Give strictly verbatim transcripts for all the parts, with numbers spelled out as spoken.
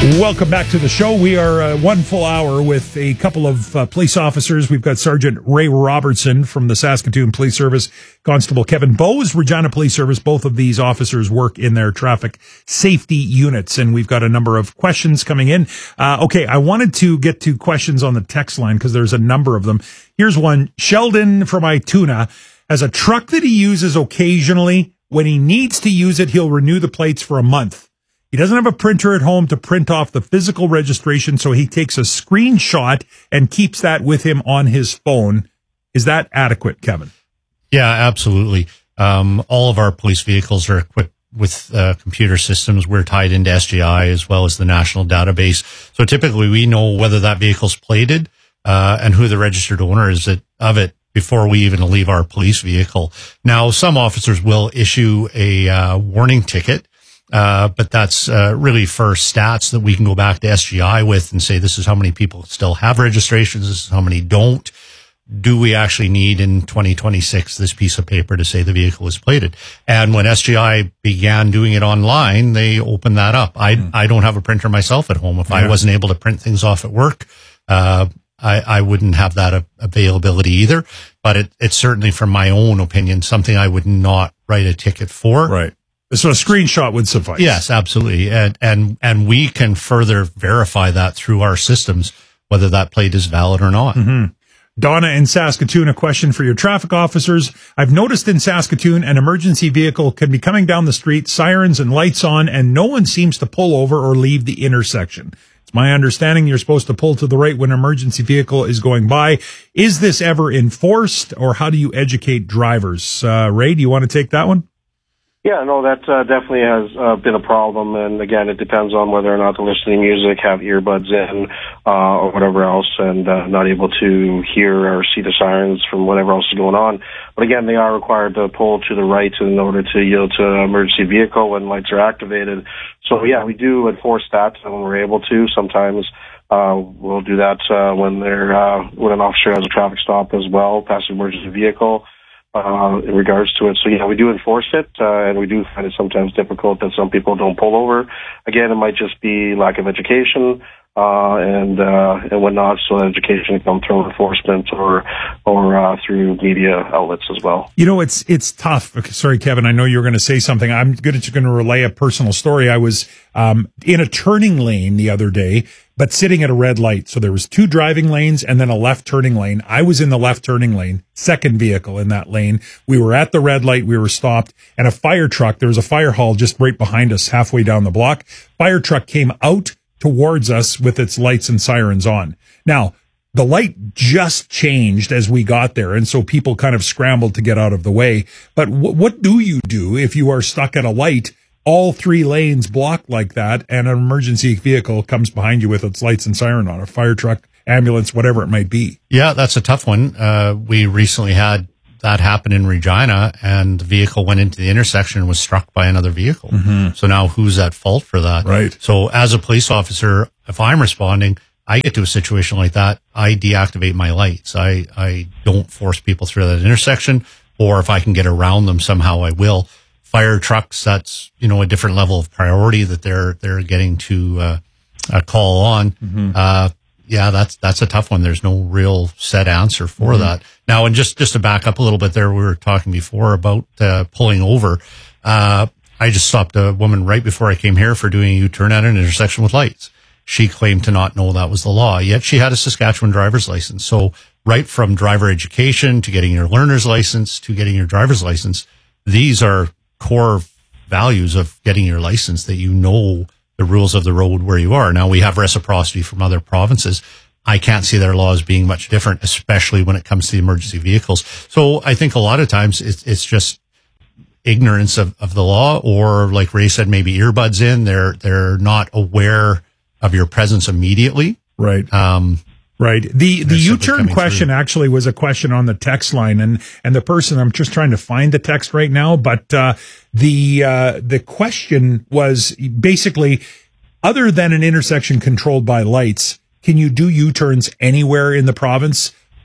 Welcome back to the show. We are uh, one full hour with a couple of uh, police officers. We've got Sergeant Ray Robertson from the Saskatoon Police Service, Constable Kevin Bowes, Regina Police Service. Both of these officers work in their traffic safety units, and we've got a number of questions coming in. Uh, okay, I wanted to get to questions on the text line because there's a number of them. Here's one. Sheldon from Ituna has a truck that he uses occasionally. When he needs to use it, he'll renew the plates for a month. He doesn't have a printer at home to print off the physical registration, so he takes a screenshot and keeps that with him on his phone. Is that adequate, Kevin? Yeah, absolutely. Um, all of our police vehicles are equipped with uh, computer systems. We're tied into S G I as well as the national database. So typically we know whether that vehicle's plated uh, and who the registered owner is of it before we even leave our police vehicle. Now, some officers will issue a uh, warning ticket. Uh, but that's, uh, really for stats that we can go back to S G I with and say, this is how many people still have registrations. This is how many don't. Do we actually need in twenty twenty-six this piece of paper to say the vehicle is plated? And when S G I began doing it online, they opened that up. I, mm. I don't have a printer myself at home. If yeah. I wasn't able to print things off at work, uh, I, I wouldn't have that a, availability either. But it, it's certainly, from my own opinion, something I would not write a ticket for. Right. So a screenshot would suffice. Yes, absolutely. And, and, and we can further verify that through our systems, whether that plate is valid or not. Mm-hmm. Donna in Saskatoon, a question for your traffic officers. I've noticed in Saskatoon, an emergency vehicle can be coming down the street, sirens and lights on, and no one seems to pull over or leave the intersection. It's my understanding you're supposed to pull to the right when an emergency vehicle is going by. Is this ever enforced, or how do you educate drivers? Uh, Ray, do you want to take that one? Yeah, no, that uh, definitely has uh, been a problem, and again, it depends on whether or not they're listening to music, have earbuds in, uh, or whatever else, and uh, not able to hear or see the sirens from whatever else is going on. But again, they are required to pull to the right in order to yield to an emergency vehicle when lights are activated. So yeah, we do enforce that when we're able to. Sometimes uh, we'll do that uh, when they're uh, when an officer has a traffic stop as well, past an emergency vehicle. Uh, in regards to it. So yeah, we do enforce it, uh, and we do find it sometimes difficult that some people don't pull over. Again, it might just be lack of education, uh, and, uh, and whatnot. So that education can come through enforcement or, or, uh, through media outlets as well. You know, it's, it's tough. Okay, sorry, Kevin, I know you were going to say something. I'm good at going to relay a personal story. I was, um, in a turning lane the other day, but sitting at a red light. So there was two driving lanes and then a left turning lane. I was in the left turning lane, second vehicle in that lane. We were at the red light. We were stopped, and a fire truck, there was a fire hall just right behind us halfway down the block. Fire truck came out towards us with its lights and sirens on. Now, the light just changed as we got there, and so people kind of scrambled to get out of the way. But w- what do you do if you are stuck at a light, all three lanes blocked like that, and an emergency vehicle comes behind you with its lights and siren on, a fire truck, ambulance, whatever it might be? Yeah, that's a tough one. Uh, we recently had that happen in Regina, and the vehicle went into the intersection and was struck by another vehicle. Mm-hmm. So now who's at fault for that? Right. So as a police officer, if I'm responding, I get to a situation like that, I deactivate my lights. I, I don't force people through that intersection, or if I can get around them somehow, I will. Fire trucks, that's, you know, a different level of priority that they're, they're getting to, uh, uh call on. Mm-hmm. Uh, yeah, that's, that's a tough one. There's no real set answer for mm-hmm. that. Now, and just, just to back up a little bit there, we were talking before about, uh, pulling over. Uh, I just stopped a woman right before I came here for doing a U-turn at an intersection with lights. She claimed to not know that was the law, yet she had a Saskatchewan driver's license. So right from driver education to getting your learner's license to getting your driver's license, these are core values of getting your license, that you know the rules of the road where you are. Now, we have reciprocity from other provinces. I can't see their laws being much different, especially when it comes to the emergency vehicles. So I think a lot of times it's, it's just ignorance of, of the law, or like Ray said, maybe earbuds in. They're, they're not aware of your presence immediately. Right. Um, Right. The the U-turn question through. actually was a question on the text line, and and the person, I'm just trying to find the text right now, but uh the uh the question was basically, other than an intersection controlled by lights, can you do U-turns anywhere in the province?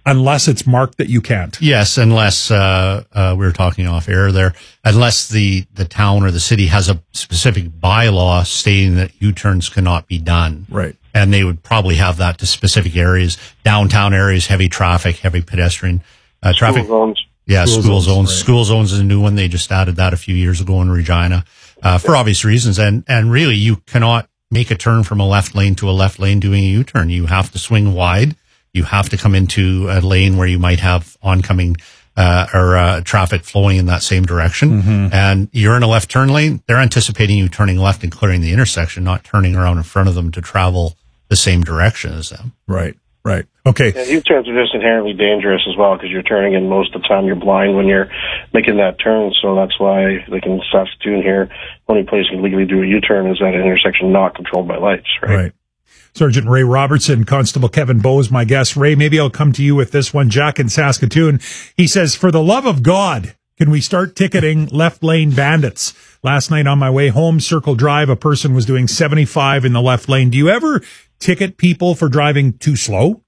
unless it's marked that you can't. Yes, unless uh, uh, we were talking off air there, unless the, the town or the city has a specific bylaw stating that U-turns cannot be done. Right. And they would probably have that to specific areas, downtown areas, heavy traffic, heavy pedestrian uh, traffic. School zones. Yeah, school, school zones. zones right. School zones is a new one. They just added that a few years ago in Regina uh, for obvious reasons. And and really, you cannot make a turn from a left lane to a left lane doing a U-turn. You have to swing wide. You have to come into a lane where you might have oncoming uh, or uh, traffic flowing in that same direction. Mm-hmm. And you're in a left turn lane. They're anticipating you turning left and clearing the intersection, not turning around in front of them to travel the same direction as them. Right. Right. Okay. Yeah, U-turns are just inherently dangerous as well because you're turning in most of the time. You're blind when you're making that turn, so that's why they can substitute here. Only place you can legally do a U-turn is at an intersection not controlled by lights, right? Right. Sergeant Ray Robertson, Constable Kevin Bowes, my guest. Ray, maybe I'll come to you with this one. Jack in Saskatoon. He says, for the love of God, can we start ticketing left lane bandits? Last night on my way home, Circle Drive, a person was doing seventy-five in the left lane. Do you ever ticket people for driving too slow?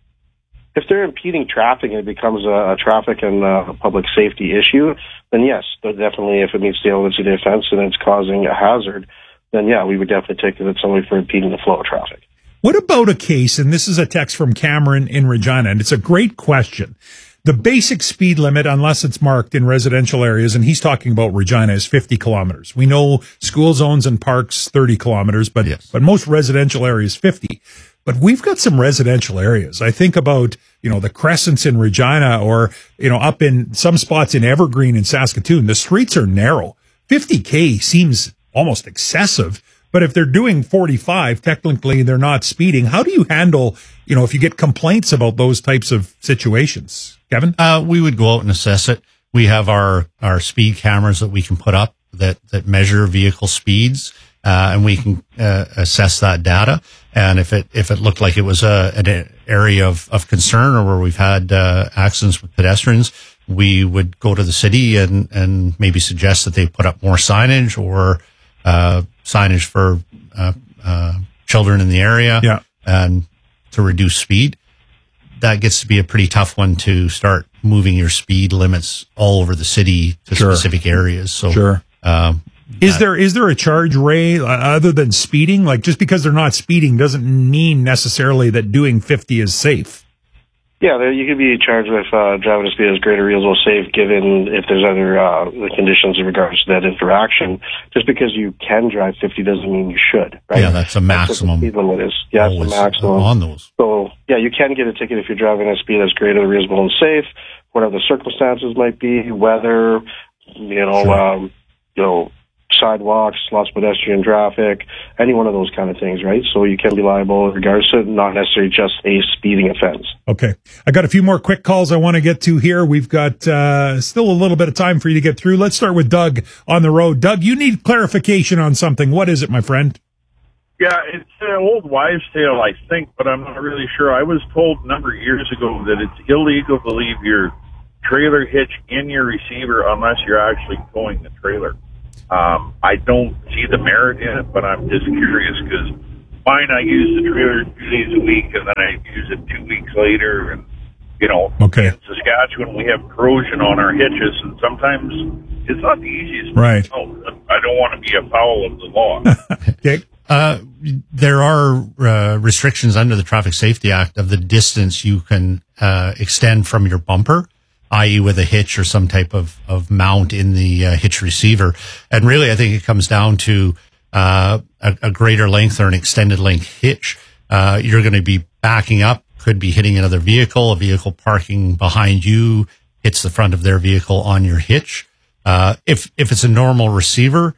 If they're impeding traffic and it becomes a, a traffic and uh, public safety issue, then yes, but definitely if it meets the elements of the offense and it's causing a hazard, then yeah, we would definitely ticket somebody for impeding the flow of traffic. What about a case, and this is a text from Cameron in Regina, and it's a great question. The basic speed limit, unless it's marked in residential areas, and he's talking about Regina, is fifty kilometers. We know school zones and parks, thirty kilometers, but, yes. but most residential areas, fifty. But we've got some residential areas. I think about, you know, the Crescents in Regina or, you know, up in some spots in Evergreen in Saskatoon. The streets are narrow. fifty K seems almost excessive. But if they're doing forty-five, technically they're not speeding. How do you handle, you know, if you get complaints about those types of situations? Kevin? Uh, we would go out and assess it. We have our, our speed cameras that we can put up that, that measure vehicle speeds, uh, and we can, uh, assess that data. And if it, if it looked like it was a, an area of, of concern or where we've had, uh, accidents with pedestrians, we would go to the city and, and maybe suggest that they put up more signage or, uh, signage for, uh, uh, children in the area. Yeah. And to reduce speed. That gets to be a pretty tough one to start moving your speed limits all over the city to Sure. specific areas. So, Sure. um, Is that- there is there a charge, Ray, uh, other than speeding? Like, just because they're not speeding doesn't mean necessarily that doing fifty is safe. Yeah, there, you could be charged with uh, driving a speed as greater reasonable safe given if there's other uh, conditions in regards to that interaction. Just because you can drive fifty doesn't mean you should, right? Yeah, that's a maximum. That's what the speed limit is. Yeah, it's always the maximum. on those. So, yeah, you can get a ticket if you're driving at a speed that's greater than reasonable and safe, whatever the circumstances might be, weather, you know, Sure. um, you know, sidewalks, lots of pedestrian traffic, any one of those kind of things, right? So you can be liable in regards to it, not necessarily just a speeding offense. Okay. I got a few more quick calls I want to get to here. We've got uh, still a little bit of time for you to get through. Let's start with Doug on the road. Doug, you need clarification on something. What is it, my friend? Yeah, it's an old wives' tale, I think, but I'm not really sure. I was told a number of years ago that it's illegal to leave your trailer hitch in your receiver unless you're actually towing the trailer. Um, I don't see the merit in it, but I'm just curious because mine, I use the trailer two days a week, and then I use it two weeks later. And, you know, Okay. in Saskatchewan, we have corrosion on our hitches, and sometimes it's not the easiest. Right. Oh, I don't want to be a foul of the law. Okay. Uh, there are uh, restrictions under the Traffic Safety Act of the distance you can uh, extend from your bumper, that is with a hitch or some type of, of mount in the uh, hitch receiver. And really, I think it comes down to uh, a, a greater length or an extended length hitch. Uh, you're going to be backing up, could be hitting another vehicle, a vehicle parking behind you hits the front of their vehicle on your hitch. Uh, if, if it's a normal receiver,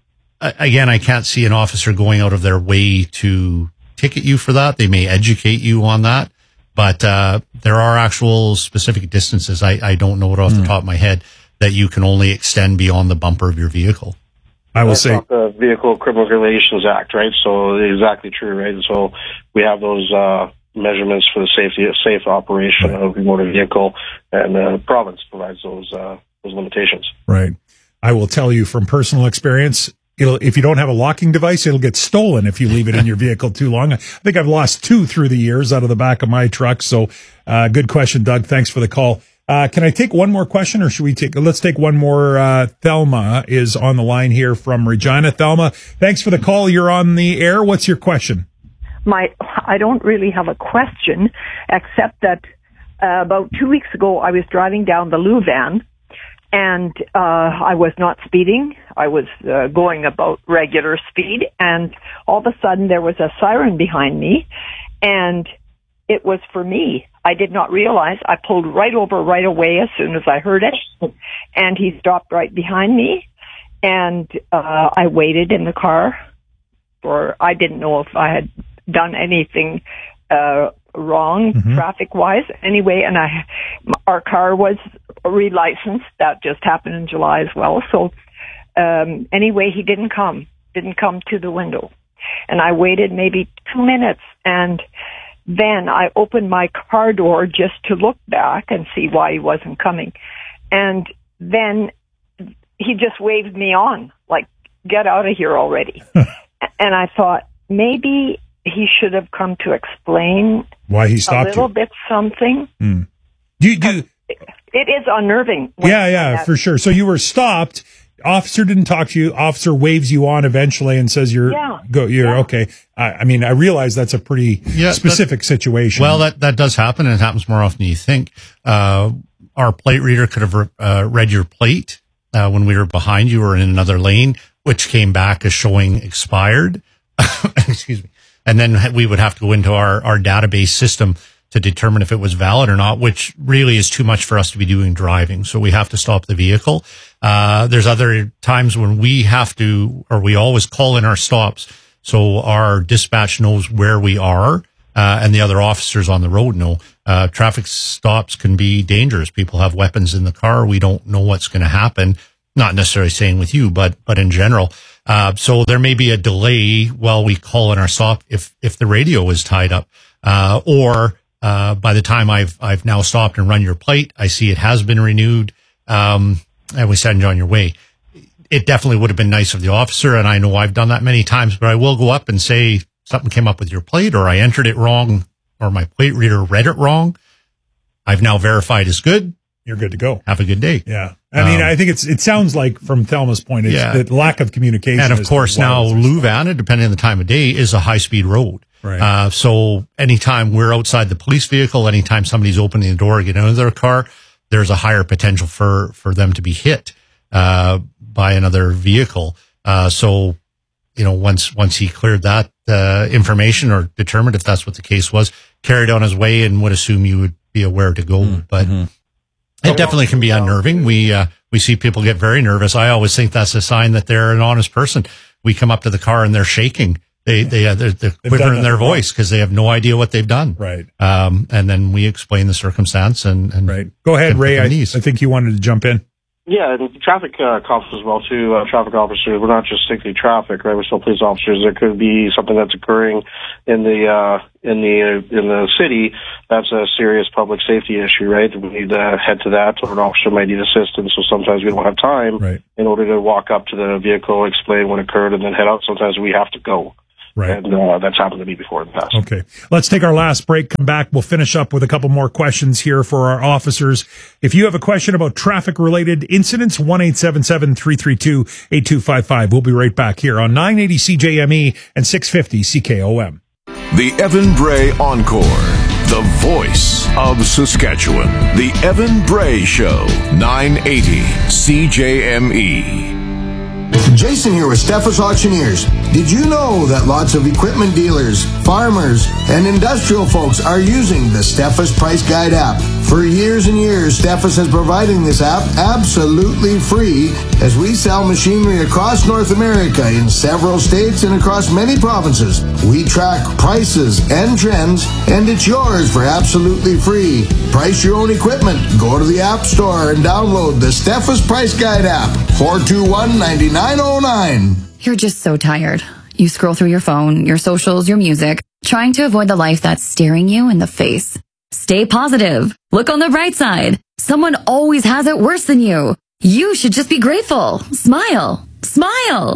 again, I can't see an officer going out of their way to ticket you for that. They may educate you on that, but uh, there are actual specific distances. I, I don't know it off mm. the top of my head that you can only extend beyond the bumper of your vehicle. I will That's say not the Vehicle Criminal Regulations Act, right? So exactly true, right? So we have those uh, measurements for the safety, safe operation right. of the motor vehicle, and the province provides those uh, those limitations. Right. I will tell you from personal experience, it'll, if you don't have a locking device, it'll get stolen if you leave it in your vehicle too long. I think I've lost two through the years out of the back of my truck. So, uh, good question, Doug. Thanks for the call. Uh, can I take one more question, or should we take, let's take one more. Uh, Thelma is on the line here from Regina. Thelma, thanks for the call. You're on the air. What's your question? My, I don't really have a question, except that uh, about two weeks ago, I was driving down the Louvain, and uh, I was not speeding. I was uh, going about regular speed, and all of a sudden there was a siren behind me, and it was for me. I did not realize. I pulled right over right away as soon as I heard it, and he stopped right behind me, and uh, I waited in the car for, I didn't know if I had done anything uh wrong mm-hmm. traffic wise anyway, and I our car was relicensed. That just happened in July as well. So um anyway, he didn't come didn't come to the window, and I waited maybe two minutes, and then I opened my car door just to look back and see why he wasn't coming, and then he just waved me on, like, get out of here already. And I thought, maybe he should have come to explain why he stopped a little you. bit something. Mm. Do you, do, it, it is unnerving. Yeah, yeah, for sure. So you were stopped. Officer didn't talk to you. Officer waves you on eventually and says you're yeah. go. You're yeah. okay. I, I mean, I realize that's a pretty yeah, specific that, situation. Well, that that does happen, and it happens more often than you think. Uh, our plate reader could have uh, read your plate uh, when we were behind you or in another lane, which came back as showing expired. Excuse me. And then we would have to go into our, our database system to determine if it was valid or not, which really is too much for us to be doing driving. So we have to stop the vehicle. Uh, there's other times when we have to, or we always call in our stops. So our dispatch knows where we are, uh, and the other officers on the road know. Uh, traffic stops can be dangerous. People have weapons in the car. We don't know what's going to happen. Not necessarily saying with you, but, but in general. Uh, so there may be a delay while we call in our stop if, if the radio is tied up. Uh, or, uh, by the time I've, I've now stopped and run your plate, I see it has been renewed. Um, and we send you on your way. It definitely would have been nice of the officer. And I know I've done that many times, but I will go up and say something came up with your plate, or I entered it wrong, or my plate reader read it wrong. I've now verified it's good. You're good to go. Have a good day. Yeah. I mean, um, I think it's, it sounds like from Thelma's point, it's yeah. the lack of communication. And of course now Louvain, depending on the time of day, is a high speed road. Right. Uh, so anytime we're outside the police vehicle, anytime somebody's opening the door to get into their car, there's a higher potential for, for them to be hit, uh, by another vehicle. Uh, so, you know, once, once he cleared that, uh, information or determined if that's what the case was, carried on his way and would assume you would be aware to go. Mm-hmm. But it definitely can be unnerving. We, uh, we see people get very nervous. I always think that's a sign that they're an honest person. We come up to the car and they're shaking. They, they, uh, they're, they're quivering in their voice because they have no idea what they've done. Right. Um, and then we explain the circumstance and, and right. Go ahead, Ray. I, I think you wanted to jump in. Yeah, and traffic uh, cops as well too. Uh, traffic officers. We're not just strictly traffic, right? We're still police officers. There could be something that's occurring in the uh, in the uh, in the city. That's a serious public safety issue, right? We need to head to that, or an officer might need assistance. So sometimes we don't have time right. in order to walk up to the vehicle, explain what occurred, and then head out. Sometimes we have to go. Right. And uh, that's happened to me before in the past. Okay. Let's take our last break. Come back. We'll finish up with a couple more questions here for our officers. If you have a question about traffic-related incidents, one eight seven seven, three three two, eight two five five. We'll be right back here on nine eighty C J M E and six fifty C K O M. The Evan Bray Encore. The voice of Saskatchewan. The Evan Bray Show. nine eighty C J M E. Jason here with Steffes Auctioneers. Did you know that lots of equipment dealers, farmers, and industrial folks are using the Steffes Price Guide app? For years and years, Steffes has providing this app absolutely free as we sell machinery across North America in several states and across many provinces. We track prices and trends, and it's yours for absolutely free. Price your own equipment. Go to the App Store and download the Steffes Price Guide app. four two one, nine nine zero nine. You're just so tired. You scroll through your phone, your socials, your music, trying to avoid the life that's staring you in the face. Stay positive. Look on the bright side. Someone always has it worse than you. You should just be grateful. Smile. Smile.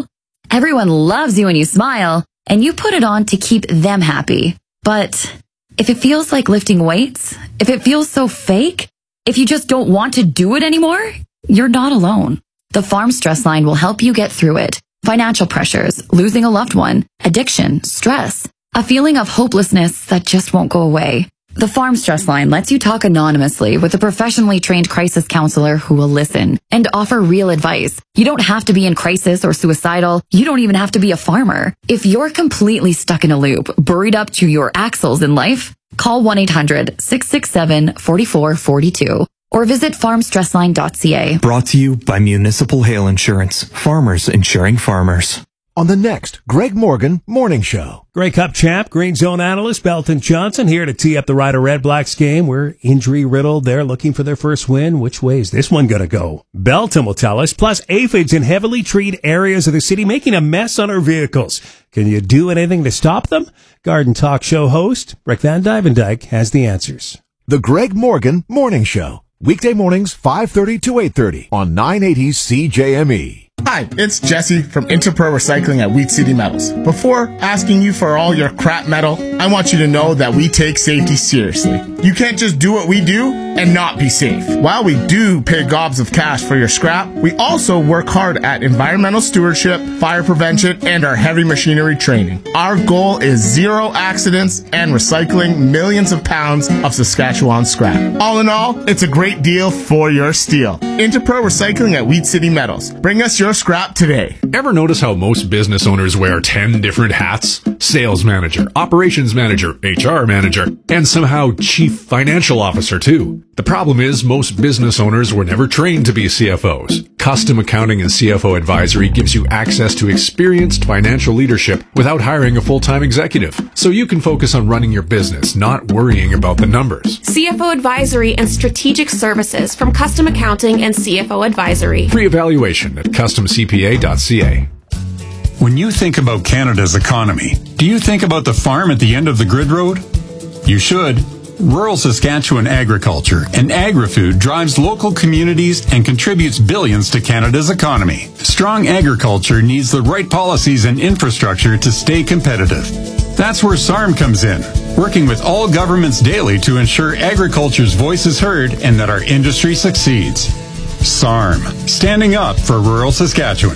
Everyone loves you when you smile, and you put it on to keep them happy. But if it feels like lifting weights, if it feels so fake, if you just don't want to do it anymore, you're not alone. The Farm Stress Line will help you get through it. Financial pressures, losing a loved one, addiction, stress, a feeling of hopelessness that just won't go away. The Farm Stress Line lets you talk anonymously with a professionally trained crisis counselor who will listen and offer real advice. You don't have to be in crisis or suicidal. You don't even have to be a farmer. If you're completely stuck in a loop, buried up to your axles in life, call one eight hundred, six six seven, four four four two or visit farm stress line dot c a. Brought to you by Municipal Hail Insurance. Farmers insuring farmers. On the next Greg Morgan Morning Show. Grey Cup champ, Green Zone analyst Belton Johnson here to tee up the Rider Red Blacks game. We're injury riddled. They're looking for their first win. Which way is this one going to go? Belton will tell us. Plus, aphids in heavily treed areas of the city making a mess on our vehicles. Can you do anything to stop them? Garden Talk Show host Rick Van Dyvendyke has the answers. The Greg Morgan Morning Show. Weekday mornings, five thirty to eight thirty on nine eighty C J M E. Hi, it's Jesse from Interpro Recycling at Wheat City Metals. Before asking you for all your crap metal, I want you to know that we take safety seriously. You can't just do what we do and not be safe. While we do pay gobs of cash for your scrap, we also work hard at environmental stewardship, fire prevention, and our heavy machinery training. Our goal is zero accidents and recycling millions of pounds of Saskatchewan scrap. All in all, it's a great deal for your steel. Interpro Recycling at Wheat City Metals. Bring us your scrap today. Ever notice how most business owners wear ten different hats? Sales manager, operations manager, H R manager, and somehow chief financial officer too. The problem is most business owners were never trained to be C F Os. Custom Accounting and C F O Advisory gives you access to experienced financial leadership without hiring a full-time executive. So you can focus on running your business, not worrying about the numbers. C F O Advisory and Strategic Services from Custom Accounting and C F O Advisory. Free evaluation at custom c p a dot c a. When you think about Canada's economy, do you think about the farm at the end of the grid road? You should. Rural Saskatchewan agriculture and agri-food drives local communities and contributes billions to Canada's economy. Strong agriculture needs the right policies and infrastructure to stay competitive. That's where S A R M comes in, working with all governments daily to ensure agriculture's voice is heard and that our industry succeeds. S A R M, standing up for rural Saskatchewan.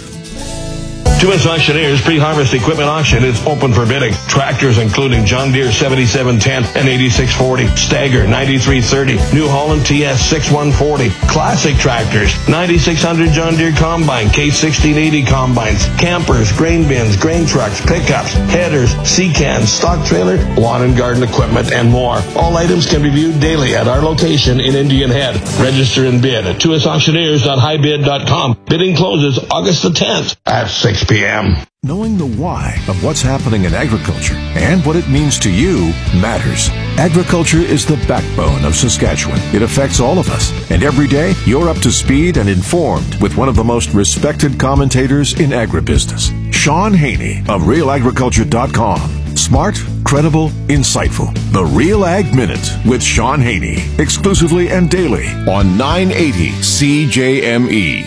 Tuas Auctioneers pre-harvest equipment auction is open for bidding. Tractors including John Deere seventy-seven ten and eighty-six forty, Stagger ninety-three thirty, New Holland T S sixty-one forty, classic tractors, ninety-six hundred John Deere Combine, K sixteen eighty combines, campers, grain bins, grain trucks, pickups, headers, sea-cans, stock trailer, lawn and garden equipment, and more. All items can be viewed daily at our location in Indian Head. Register and bid at tuas auctioneers dot high bid dot com. Bidding closes August the tenth at six p.m. Knowing the why of what's happening in agriculture and what it means to you matters. Agriculture is the backbone of Saskatchewan. It affects all of us. And every day, you're up to speed and informed with one of the most respected commentators in agribusiness, Sean Haney of real agriculture dot com. Smart, credible, insightful. The Real Ag Minute with Sean Haney. Exclusively and daily on nine eighty C J M E.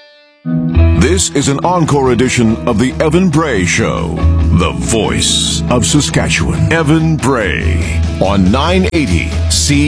This is an encore edition of the Evan Bray Show. The voice of Saskatchewan. Evan Bray on nine eighty C